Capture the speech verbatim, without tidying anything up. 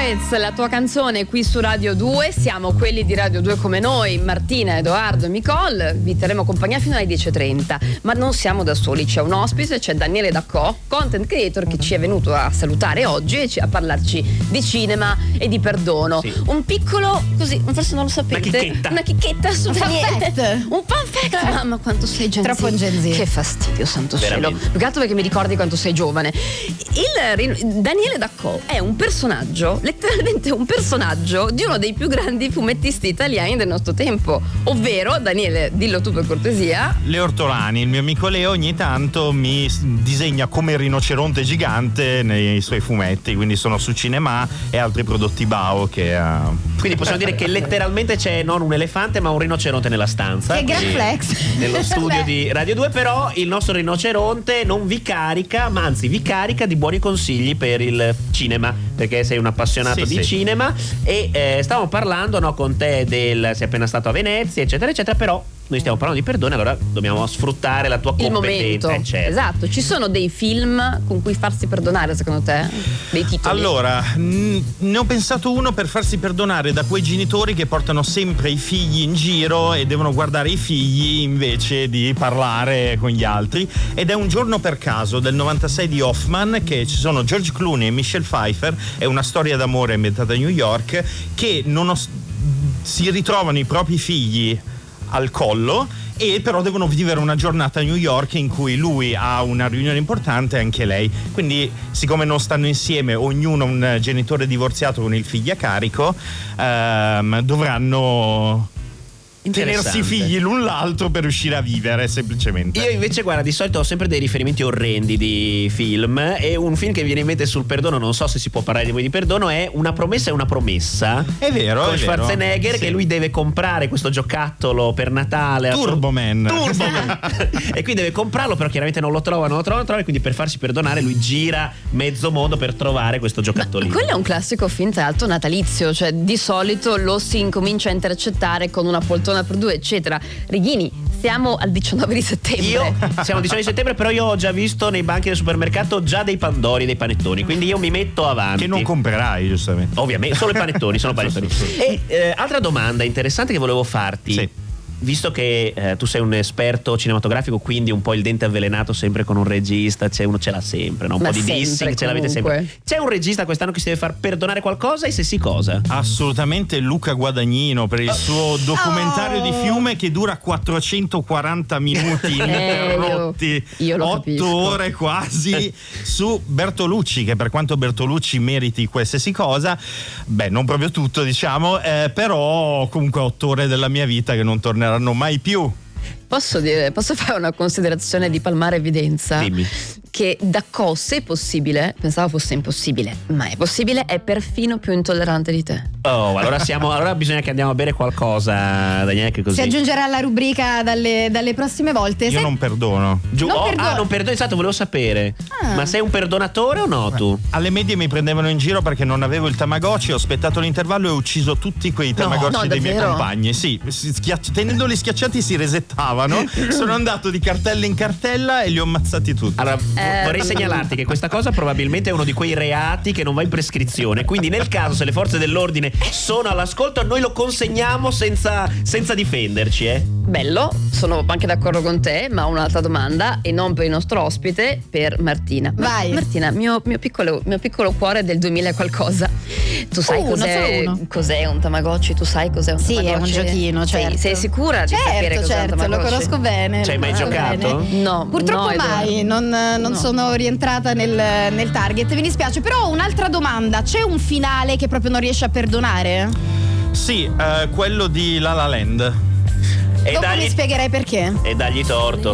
Fez, la tua canzone qui su Radio due. Siamo quelli di Radio due come noi, Martina, Edoardo e Nicole. Vi terremo compagnia fino alle dieci e trenta. Ma non siamo da soli, c'è un ospite, c'è Daniele Daccò, content creator, che ci è venuto a salutare oggi e a parlarci di cinema e di perdono. Sì. Un piccolo, così, forse non lo sapete, una chicchetta, una chicchetta su un Daniele. Fun fact. Un fun fact. Mamma, quanto sei Gen Z. Troppo Gen Z. Che fastidio, santo cielo. Più che altro perché mi ricordi quanto sei giovane. Il Daniele Daccò è un personaggio, letteralmente un personaggio di uno dei più grandi fumettisti italiani del nostro tempo, ovvero, Daniele, dillo tu per cortesia. Leo Ortolani. Il mio amico Leo ogni tanto mi disegna come il rinoceronte gigante nei suoi fumetti, quindi sono su Cinema e altri prodotti Bao che uh... quindi possiamo dire che letteralmente c'è non un elefante ma un rinoceronte nella stanza. Che gran flex. Nello studio di Radio due, però il nostro rinoceronte non vi carica, ma anzi vi carica di buoni consigli per il cinema, perché sei un appassionato sì, di sì. cinema e eh, stavamo parlando, no, con te del sei appena stato a Venezia eccetera eccetera, però noi stiamo parlando di perdono, allora dobbiamo sfruttare la tua il competenza. momento. Eh, certo. Esatto, ci sono dei film con cui farsi perdonare secondo te? Dei titoli? Allora, mh, ne ho pensato uno per farsi perdonare da quei genitori che portano sempre i figli in giro e devono guardare i figli invece di parlare con gli altri, ed è Un giorno per caso del novantasei di Hoffman, che ci sono George Clooney e Michelle Pfeiffer. È una storia d'amore ambientata a New York, che non os- si ritrovano i propri figli al collo e però devono vivere una giornata a New York in cui lui ha una riunione importante e anche lei, quindi siccome non stanno insieme, ognuno un genitore divorziato con il figlio a carico, ehm, dovranno tenersi figli l'un l'altro per riuscire a vivere semplicemente. Io invece, guarda, di solito ho sempre dei riferimenti orrendi di film, e un film che mi viene in mente sul perdono, non so se si può parlare di voi di perdono, è Una promessa è una promessa. È vero, con è Schwarzenegger, vero. che Sì. lui deve comprare questo giocattolo per Natale. Turboman. Turboman. E quindi deve comprarlo, però chiaramente non lo trova, non lo trova, non lo trova, e quindi per farsi perdonare lui gira mezzo mondo per trovare questo giocattolino. Ma quello è un classico film, tra l'altro natalizio, cioè di solito lo si incomincia a intercettare con una poltrona per due eccetera. Righini, siamo al diciannove di settembre. Io siamo al diciannove di settembre, però io ho già visto nei banchi del supermercato già dei pandori, dei panettoni, quindi io mi metto avanti. Che non comprerai, giustamente. Ovviamente, solo i panettoni, sono panettoni. E eh, altra domanda interessante che volevo farti. Sì. Visto che eh, tu sei un esperto cinematografico, quindi un po' il dente avvelenato sempre con un regista, c'è uno ce l'ha sempre, no? Un Ma po' di sempre, dissing ce l'avete comunque. sempre. C'è un regista quest'anno che si deve far perdonare qualcosa, e se sì cosa? Assolutamente Luca Guadagnino, per il suo documentario Oh. di fiume che dura quattrocentoquaranta minuti ininterrotti, Eh, io- io lo otto capisco. ore quasi, su Bertolucci, che per quanto Bertolucci meriti qualsiasi cosa, beh, non proprio tutto diciamo, eh, però comunque otto ore della mia vita che non torneranno mai più. Posso dire, posso fare una considerazione di palmare evidenza? Dimmi. Che Daccò, se possibile, pensavo fosse impossibile, ma è possibile, è perfino più intollerante di te. Oh, allora siamo allora bisogna che andiamo a bere qualcosa, Daniele, che così. Si aggiungerà alla rubrica dalle, dalle prossime volte. Io Sai- non perdono. Giù. Non Oh, perdono. ah, non perdono, esatto, volevo sapere. Ah. Ma sei un perdonatore o no tu? Alle medie mi prendevano in giro perché non avevo il Tamagotchi, ho aspettato l'intervallo e ho ucciso tutti quei Tamagotchi no, dei miei davvero? compagni. Sì, si schiacci- tenendoli schiacciati si resettavano. Sono andato di cartella in cartella e li ho ammazzati tutti. Allora, Eh, vorrei segnalarti che questa cosa probabilmente è uno di quei reati che non va in prescrizione. Quindi, nel caso, se le forze dell'ordine sono all'ascolto, noi lo consegniamo senza, senza difenderci, eh. Bello, sono anche d'accordo con te, ma ho un'altra domanda, e non per il nostro ospite, per Martina. Ma- Vai. Martina, mio, mio, piccolo, mio piccolo cuore del duemila e qualcosa. Tu sai Uno, cos'è, solo uno. cos'è un Tamagotchi? Tu sai cos'è un Sì, è Tamagotchi? un giochino, Sei- certo. Sei, sicura di sapere Certo, cos'è un certo, lo Tamagotchi? conosco bene. Ci hai mai lo conosco giocato? bene. No, Purtroppo no, mai, non, non No. sono rientrata nel, nel target, mi dispiace. Però ho un'altra domanda: c'è un finale che proprio non riesce a perdonare? Sì, eh, quello di La La Land. E Dopo dagli, mi spiegherai perché. e dagli torto.